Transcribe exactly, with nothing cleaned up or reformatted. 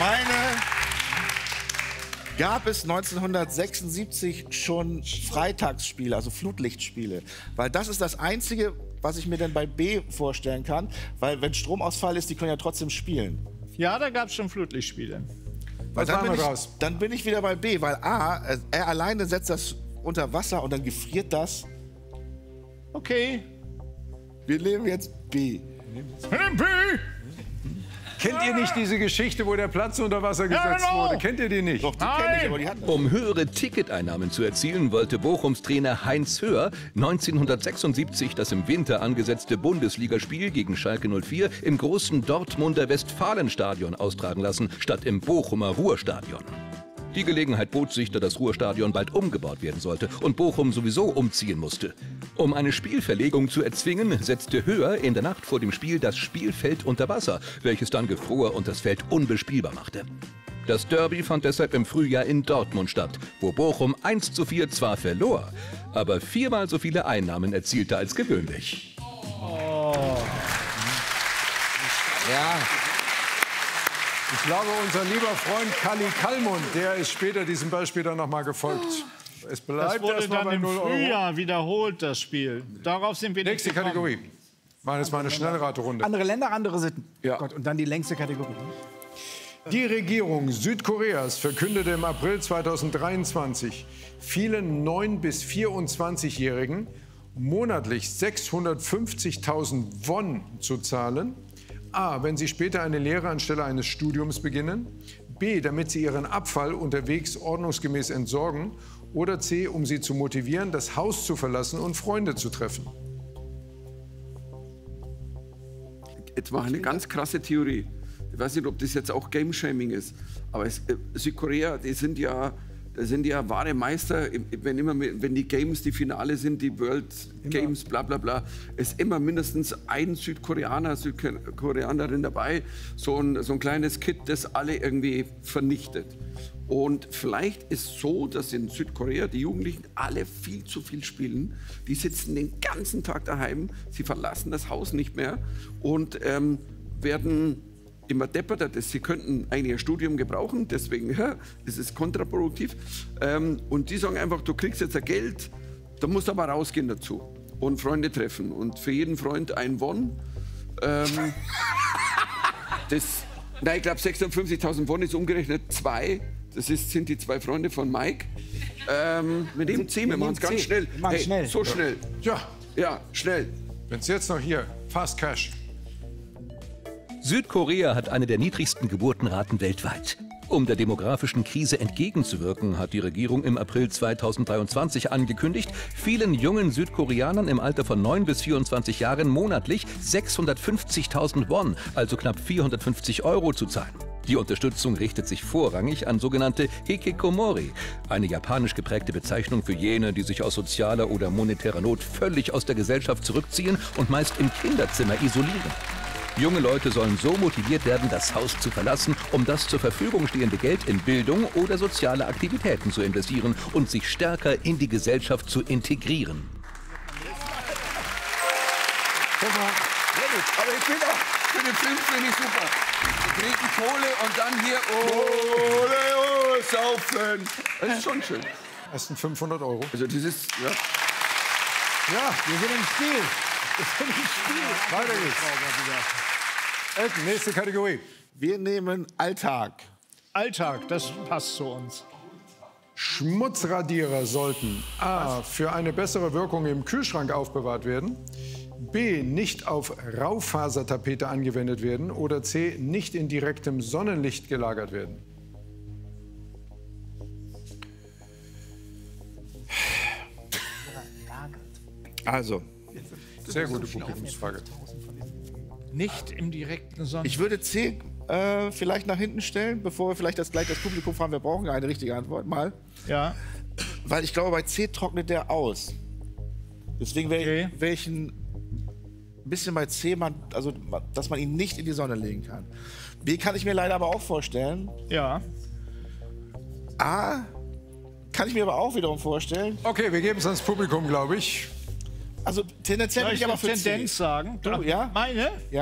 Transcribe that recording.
meine, gab es neunzehnhundertsechsundsiebzig schon Freitagsspiele, also Flutlichtspiele? Weil das ist das Einzige, was ich mir dann bei B vorstellen kann. Weil wenn Stromausfall ist, die können ja trotzdem spielen. Ja, da gab es schon Flutlichtspiele. Weil Was dann, machen bin wir ich, draus? dann bin ich wieder bei B, weil A, äh, er alleine setzt das unter Wasser und dann gefriert das. Okay. Wir nehmen jetzt B. B. Kennt ihr nicht diese Geschichte, wo der Platz unter Wasser gesetzt Ja, genau. wurde? Kennt ihr die nicht? Doch, die kenne ich, aber die hatten Um höhere Ticketeinnahmen zu erzielen, wollte Bochums Trainer Heinz Höhr neunzehnhundertsechsundsiebzig das im Winter angesetzte Bundesligaspiel gegen Schalke null vier im großen Dortmunder Westfalenstadion austragen lassen, statt im Bochumer Ruhrstadion. Die Gelegenheit bot sich, da das Ruhrstadion bald umgebaut werden sollte und Bochum sowieso umziehen musste. Um eine Spielverlegung zu erzwingen, setzte Höhr in der Nacht vor dem Spiel das Spielfeld unter Wasser, welches dann gefror und das Feld unbespielbar machte. Das Derby fand deshalb im Frühjahr in Dortmund statt, wo Bochum eins zu vier zwar verlor, aber viermal so viele Einnahmen erzielte als gewöhnlich. Ja. Ich glaube, unser lieber Freund Kalli Kallmund, der ist später diesem Beispiel dann noch mal gefolgt. Es Das bleibt wurde erstmal dann bei im null Euro. Frühjahr wiederholt, das Spiel. Darauf sind wir Nächste nicht gekommen. Kategorie. Machen jetzt mal eine Schnellraterunde. Andere Länder, andere Sitten. Ja. Gott, und dann die längste Kategorie. Die Regierung Südkoreas verkündete im April zweitausenddreiundzwanzig vielen neun- bis vierundzwanzigjährigen monatlich sechshundertfünfzigtausend Won zu zahlen. A, wenn sie später eine Lehre anstelle eines Studiums beginnen. B, damit sie ihren Abfall unterwegs ordnungsgemäß entsorgen. Oder C, um sie zu motivieren, das Haus zu verlassen und Freunde zu treffen. Jetzt mache ich eine ganz krasse Theorie. Ich weiß nicht, ob das jetzt auch Game-Shaming ist, aber es, äh, Südkorea, die sind ja, die sind ja wahre Meister, wenn, immer, wenn die Games, die Finale sind, die World Games, bla bla bla, ist immer mindestens ein Südkoreaner, Südkoreanerin dabei, so ein, so ein kleines Kid, das alle irgendwie vernichtet. Und vielleicht ist so, dass in Südkorea die Jugendlichen alle viel zu viel spielen. Die sitzen den ganzen Tag daheim, sie verlassen das Haus nicht mehr und ähm, werden immer depperter. Sie könnten eigentlich ein Studium gebrauchen, deswegen ja, ist es kontraproduktiv. Ähm, und die sagen einfach, du kriegst jetzt ein Geld, da musst du aber rausgehen dazu und Freunde treffen. Und für jeden Freund ein Won. Ähm, das, nein, ich glaube sechshundertfünfzigtausend Won ist umgerechnet zwei. Das ist, sind die zwei Freunde von Mike. Ähm, wir nehmen zehn, wir machen es ganz schnell. Wir machen's Hey, schnell. so schnell. Ja, Ja, schnell. wenn es jetzt noch hier, Fast Cash. Südkorea hat eine der niedrigsten Geburtenraten weltweit. Um der demografischen Krise entgegenzuwirken, hat die Regierung im April zweitausenddreiundzwanzig angekündigt, vielen jungen Südkoreanern im Alter von neun bis vierundzwanzig Jahren monatlich sechshundertfünfzigtausend Won, also knapp vierhundertfünfzig Euro, zu zahlen. Die Unterstützung richtet sich vorrangig an sogenannte Hikikomori, eine japanisch geprägte Bezeichnung für jene, die sich aus sozialer oder monetärer Not völlig aus der Gesellschaft zurückziehen und meist im Kinderzimmer isolieren. Junge Leute sollen so motiviert werden, das Haus zu verlassen, um das zur Verfügung stehende Geld in Bildung oder soziale Aktivitäten zu investieren und sich stärker in die Gesellschaft zu integrieren. Guck mal. Sehr gut. Aber ich bin auch für den Film finde ich super. Wir kriegen Kohle und dann hier Ole, oh, saufen. Das ist schon schön. Das sind fünfhundert Euro. Also dieses, ja. Ja, Wir sind im Spiel. Wir sind im Spiel. weiter geht's. Elton, nächste Kategorie. Wir nehmen Alltag. Alltag, das passt zu uns. Schmutzradierer sollten A. für eine bessere Wirkung im Kühlschrank aufbewahrt werden, B. nicht auf Raufasertapete angewendet werden oder C. nicht in direktem Sonnenlicht gelagert werden. Also, Sehr gute Publikumsfrage. Nicht im direkten Sonne. ich würde C äh, vielleicht nach hinten stellen, bevor wir vielleicht das gleich das Publikum fragen. Wir brauchen eine richtige Antwort mal. Ja. Weil ich glaube, bei C trocknet der aus. Deswegen wäre Okay. wär ich ein bisschen bei C, man, also, dass man ihn nicht in die Sonne legen kann. B kann ich mir leider aber auch vorstellen. Ja. A kann ich mir aber auch wiederum vorstellen. Okay, wir geben es ans Publikum, glaube ich. Also tendenziell Soll bin ich ich aber eine für Tendenz C. sagen? Du, ja? Meine? Ja.